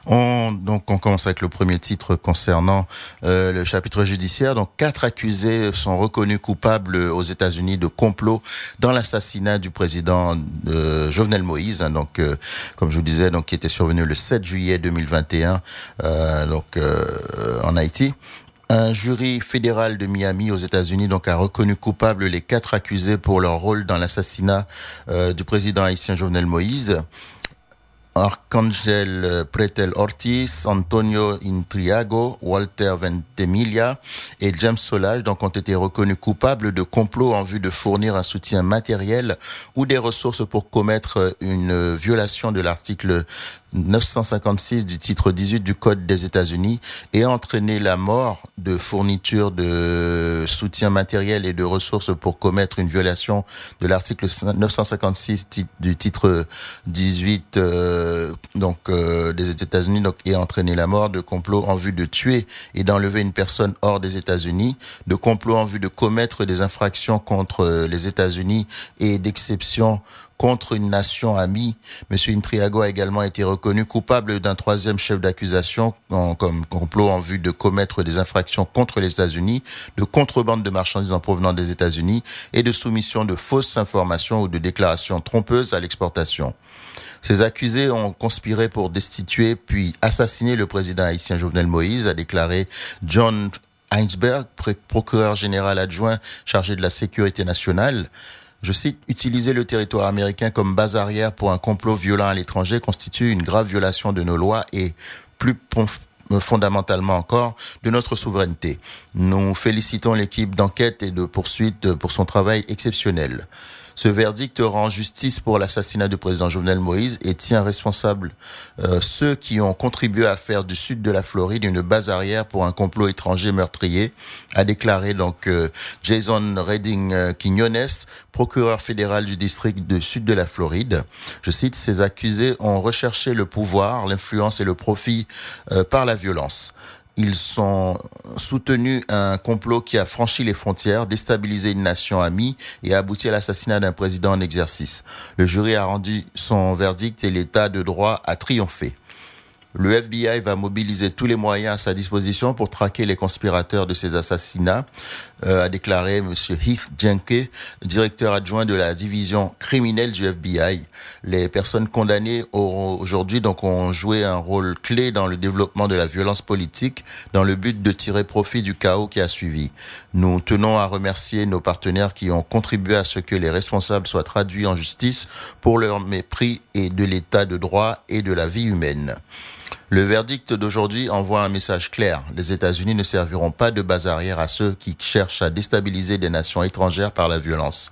On commence avec le premier titre concernant le chapitre judiciaire. Donc 4 accusés sont reconnus coupables aux États-Unis de complot dans l'assassinat du président Jovenel Moïse. Donc comme je vous disais, donc qui était survenu le 7 juillet 2021 en Haïti. Un jury fédéral de Miami aux États-Unis donc a reconnu coupables les 4 accusés pour leur rôle dans l'assassinat du président haïtien Jovenel Moïse. Arcángel Pretel Ortiz, Antonio Intriago, Walter Ventimiglia et James Solage donc ont été reconnus coupables de complot en vue de fournir un soutien matériel ou des ressources pour commettre une violation de l'article 956 du titre 18 du Code des États-Unis et entraîner la mort de fourniture de soutien matériel et de ressources pour commettre une violation de l'article 956 du titre 18 des États-Unis donc et entraîner la mort, de complot en vue de tuer et d'enlever une personne hors des États-Unis, de complot en vue de commettre des infractions contre les États-Unis et d'exception contre une nation amie. Monsieur Intriago a également été reconnu coupable d'un 3e chef d'accusation comme complot en vue de commettre des infractions contre les États-Unis, de contrebande de marchandises en provenance des États-Unis et de soumission de fausses informations ou de déclarations trompeuses à l'exportation. Ces accusés ont conspiré pour destituer puis assassiner le président haïtien Jovenel Moïse, a déclaré John Heinsberg, procureur général adjoint chargé de la sécurité nationale. Je cite, « Utiliser le territoire américain comme base arrière pour un complot violent à l'étranger constitue une grave violation de nos lois et plus fondamentalement encore de notre souveraineté. Nous félicitons l'équipe d'enquête et de poursuite pour son travail exceptionnel. Ce verdict rend justice pour l'assassinat du président Jovenel Moïse et tient responsable ceux qui ont contribué à faire du sud de la Floride une base arrière pour un complot étranger meurtrier, a déclaré donc Jason Redding Quiñones, procureur fédéral du district du sud de la Floride. Je cite, « Ces accusés ont recherché le pouvoir, l'influence et le profit par la violence. Ils sont soutenus un complot qui a franchi les frontières, déstabilisé une nation amie et abouti à l'assassinat d'un président en exercice. Le jury a rendu son verdict et l'État de droit a triomphé. Le FBI va mobiliser tous les moyens à sa disposition pour traquer les conspirateurs de ces assassinats, a déclaré monsieur Heath Jenke, directeur adjoint de la division criminelle du FBI. Les personnes condamnées aujourd'hui donc ont joué un rôle clé dans le développement de la violence politique dans le but de tirer profit du chaos qui a suivi. Nous tenons à remercier nos partenaires qui ont contribué à ce que les responsables soient traduits en justice pour leur mépris et de l'état de droit et de la vie humaine. Le verdict d'aujourd'hui envoie un message clair. Les États-Unis ne serviront pas de base arrière à ceux qui cherchent à déstabiliser des nations étrangères par la violence.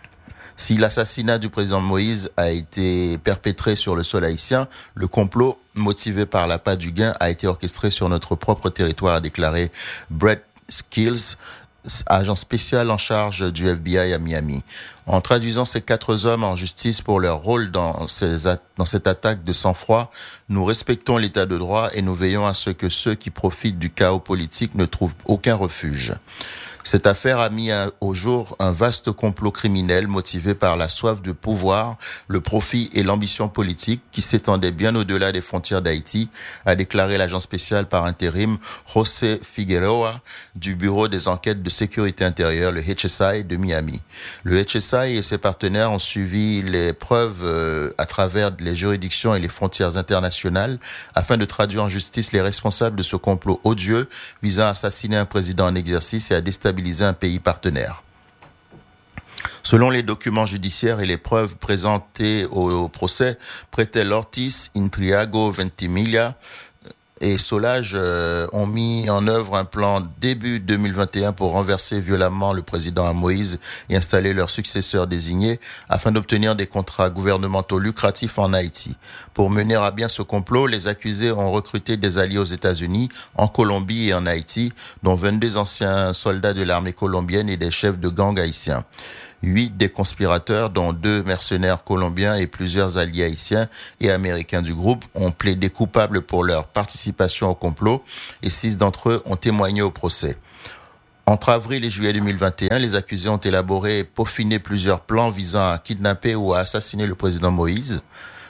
Si l'assassinat du président Moïse a été perpétré sur le sol haïtien, le complot, motivé par l'appât du gain, a été orchestré sur notre propre territoire, a déclaré Brett Skills, agent spécial en charge du FBI à Miami. En traduisant ces 4 hommes en justice pour leur rôle dans cette attaque de sang-froid, nous respectons l'état de droit et nous veillons à ce que ceux qui profitent du chaos politique ne trouvent aucun refuge. Cette affaire a mis au jour un vaste complot criminel motivé par la soif de pouvoir, le profit et l'ambition politique qui s'étendait bien au-delà des frontières d'Haïti, a déclaré l'agent spécial par intérim José Figueroa du Bureau des enquêtes de sécurité intérieure, le HSI de Miami. Le HSI et ses partenaires ont suivi les preuves à travers les juridictions et les frontières internationales afin de traduire en justice les responsables de ce complot odieux visant à assassiner un président en exercice et à déstabiliser un pays partenaire. Selon les documents judiciaires et les preuves présentées au procès, Pretel Ortiz, Intriago, Ventimiglia et Solage ont mis en œuvre un plan début 2021 pour renverser violemment le président Moïse et installer leur successeur désigné afin d'obtenir des contrats gouvernementaux lucratifs en Haïti. Pour mener à bien ce complot, les accusés ont recruté des alliés aux États-Unis, en Colombie et en Haïti, dont 22 anciens soldats de l'armée colombienne et des chefs de gangs haïtiens. 8 des conspirateurs, dont 2 mercenaires colombiens et plusieurs alliés haïtiens et américains du groupe, ont plaidé coupables pour leur participation au complot et 6 d'entre eux ont témoigné au procès. Entre avril et juillet 2021, les accusés ont élaboré et peaufiné plusieurs plans visant à kidnapper ou à assassiner le président Moïse.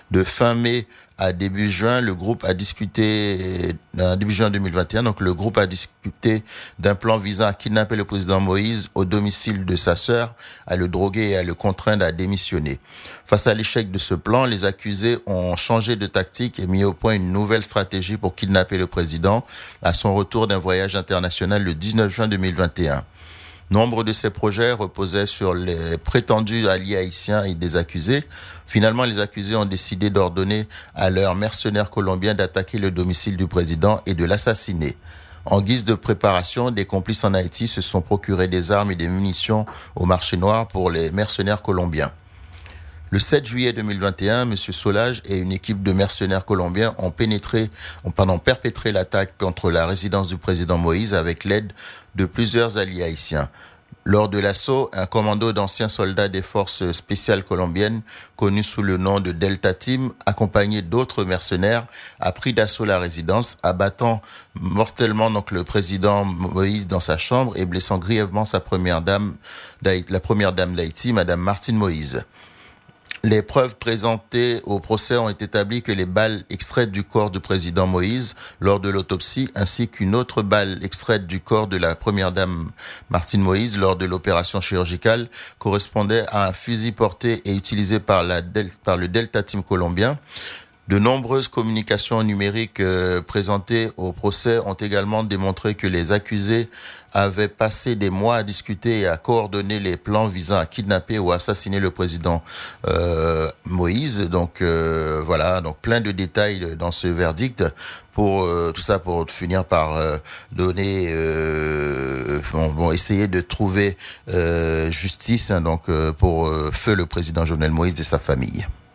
De fin mai à début juin, le groupe a discuté, début juin 2021, donc le groupe a discuté d'un plan visant à kidnapper le président Moïse au domicile de sa sœur, à le droguer et à le contraindre à démissionner. Face à l'échec de ce plan, les accusés ont changé de tactique et mis au point une nouvelle stratégie pour kidnapper le président à son retour d'un voyage international le 19 juin 2021. Nombre de ces projets reposaient sur les prétendus alliés haïtiens et des accusés. Finalement, les accusés ont décidé d'ordonner à leurs mercenaires colombiens d'attaquer le domicile du président et de l'assassiner. En guise de préparation, des complices en Haïti se sont procurés des armes et des munitions au marché noir pour les mercenaires colombiens. Le 7 juillet 2021, M. Solage et une équipe de mercenaires colombiens ont perpétré l'attaque contre la résidence du président Moïse avec l'aide de plusieurs alliés haïtiens. Lors de l'assaut, un commando d'anciens soldats des forces spéciales colombiennes, connu sous le nom de Delta Team, accompagné d'autres mercenaires, a pris d'assaut la résidence, abattant mortellement donc le président Moïse dans sa chambre et blessant grièvement la première dame d'Haïti, Madame Martine Moïse. Les preuves présentées au procès ont établi que les balles extraites du corps du président Moïse lors de l'autopsie, ainsi qu'une autre balle extraite du corps de la première dame Martine Moïse lors de l'opération chirurgicale, correspondaient à un fusil porté et utilisé par le Delta Team colombien. De nombreuses communications numériques présentées au procès ont également démontré que les accusés avaient passé des mois à discuter et à coordonner les plans visant à kidnapper ou assassiner le président Moïse. Donc voilà, donc plein de détails dans ce verdict pour tout ça pour finir par donner essayer de trouver justice pour feu le président Jovenel Moïse et sa famille.